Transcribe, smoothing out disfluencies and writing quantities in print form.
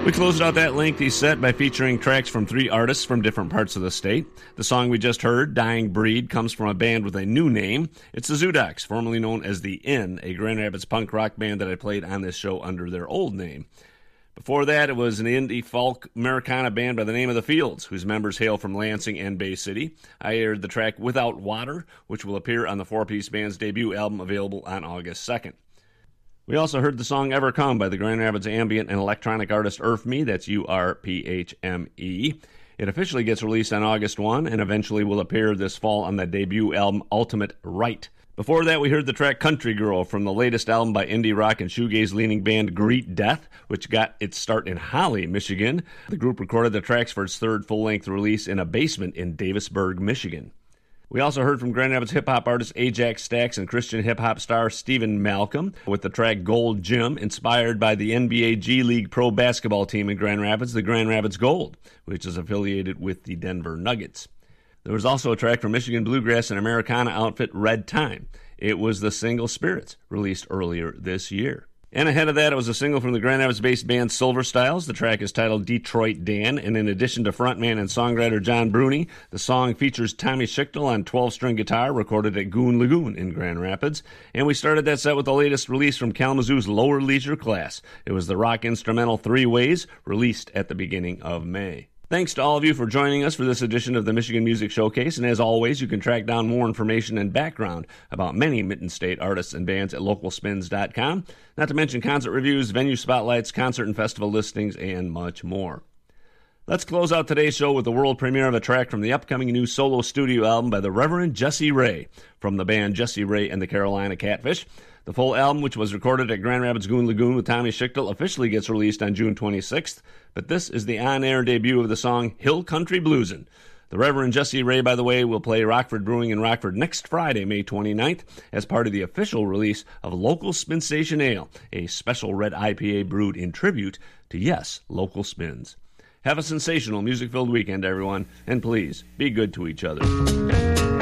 We closed out that lengthy set by featuring tracks from three artists from different parts of the state. The song we just heard, Dying Breed, comes from a band with a new name. It's the Zoodocks, formerly known as The Inn, a Grand Rapids punk rock band that I played on this show under their old name. Before that, it was an indie folk Americana band by the name of The Fields, whose members hail from Lansing and Bay City. I aired the track Without Water, which will appear on the four-piece band's debut album available on August 2nd. We also heard the song Ever Come by the Grand Rapids ambient and electronic artist Urphme, that's U-R-P-H-M-E. It officially gets released on August 1 and eventually will appear this fall on the debut album Ultimate Right. Before that, we heard the track Country Girl from the latest album by indie rock and shoegaze-leaning band Greet Death, which got its start in Holly, Michigan. The group recorded the tracks for its third full-length release in a basement in Davisburg, Michigan. We also heard from Grand Rapids hip-hop artist Ajax Stax and Christian hip-hop star Stephen Malcolm with the track Gold Gym, inspired by the NBA G League pro basketball team in Grand Rapids, the Grand Rapids Gold, which is affiliated with the Denver Nuggets. There was also a track from Michigan bluegrass and Americana outfit Red Time. It was the single Spirits, released earlier this year. And ahead of that, it was a single from the Grand Rapids-based band Silver Styles. The track is titled Detroit Dan, and in addition to frontman and songwriter John Bruni, the song features Tommy Schichtel on 12-string guitar, recorded at Goon Lagoon in Grand Rapids. And we started that set with the latest release from Kalamazoo's Lower Leisure Class. It was the rock instrumental Three Ways, released at the beginning of May. Thanks to all of you for joining us for this edition of the Michigan Music Showcase, and as always, you can track down more information and background about many Mitten State artists and bands at localspins.com, not to mention concert reviews, venue spotlights, concert and festival listings, and much more. Let's close out today's show with the world premiere of a track from the upcoming new solo studio album by the Reverend Jesse Ray from the band Jesse Ray and the Carolina Catfish. The full album, which was recorded at Grand Rapids Goon Lagoon with Tommy Schichtel, officially gets released on June 26th, but this is the on-air debut of the song Hill Country Bluesin'. The Reverend Jesse Ray, by the way, will play Rockford Brewing in Rockford next Friday, May 29th, as part of the official release of Local Spin Station Ale, a special red IPA brewed in tribute to, yes, Local Spins. Have a sensational music-filled weekend, everyone, and please, be good to each other.